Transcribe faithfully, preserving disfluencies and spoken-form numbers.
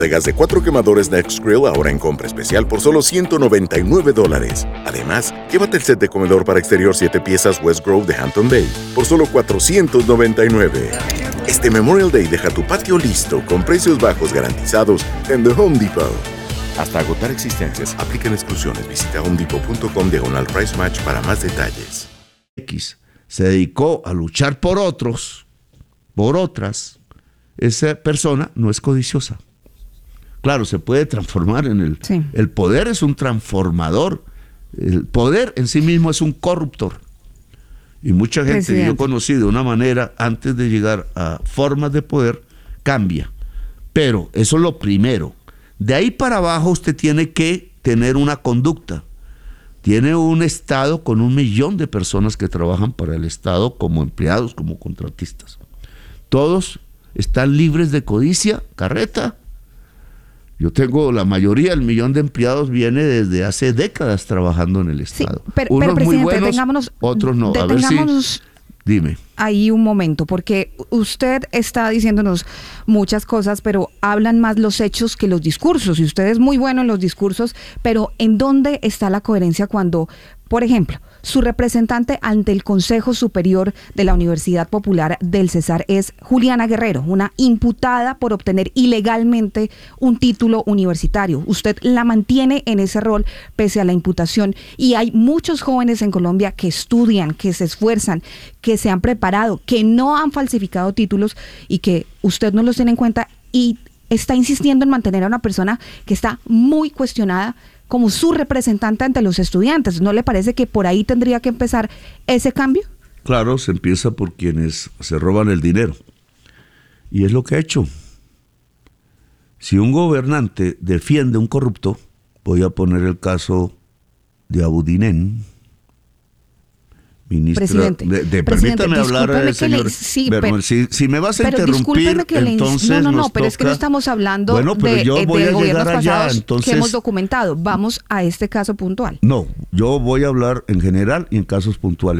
De gas de cuatro quemadores Nextgrill ahora en compra especial por solo ciento noventa y nueve dólares. Además, llévate el set de comedor para exterior siete piezas West Grove de Hampton Bay por solo cuatrocientos noventa y nueve. Este Memorial Day deja tu patio listo con precios bajos garantizados en The Home Depot. Hasta agotar existencias, aplican exclusiones. Visita homedepot punto com diagonal price match para más detalles. X se dedicó a luchar por otros, por otras. Esa persona no es codiciosa. Claro, se puede transformar en el... Sí. El poder es un transformador. El poder en sí mismo es un corruptor. Y mucha gente Presidente. que yo conocí de una manera, antes de llegar a formas de poder, cambia. Pero eso es lo primero. De ahí para abajo usted tiene que tener una conducta. Tiene un Estado con un millón de personas que trabajan para el Estado como empleados, como contratistas. Todos están libres de codicia, carreta. Yo tengo la mayoría, el millón de empleados viene desde hace décadas trabajando en el Estado. Sí, pero, Unos pero muy presidente, buenos, detengámonos, otros no. A ver si... detengámonos Dime. ahí un momento, porque usted está diciéndonos muchas cosas, pero hablan más los hechos que los discursos, y usted es muy bueno en los discursos, pero ¿en dónde está la coherencia cuando, por ejemplo, su representante ante el Consejo Superior de la Universidad Popular del Cesar es Juliana Guerrero, una imputada por obtener ilegalmente un título universitario? Usted la mantiene en ese rol pese a la imputación, y hay muchos jóvenes en Colombia que estudian, que se esfuerzan, que se han preparado, que no han falsificado títulos y que usted no los tiene en cuenta y está insistiendo en mantener a una persona que está muy cuestionada como su representante ante los estudiantes. ¿No le parece que por ahí tendría que empezar ese cambio? Claro, se empieza por quienes se roban el dinero. Y es lo que ha hecho. Si un gobernante defiende a un corrupto, voy a poner el caso de Abudinen, ministra Presidente, de, de presidente, permítame hablar, discúlpeme eh, que le- señor sí, Bermúdez. pero- si, si me vas a pero interrumpir, discúlpeme que le ins- entonces no, no, no, nos pero es que no toca- estamos hablando Bueno, pero de, yo eh, voy de a gobiernos llegar allá, pasados entonces... que hemos documentado. Vamos a este caso puntual. No, yo voy a hablar en general y en casos puntuales.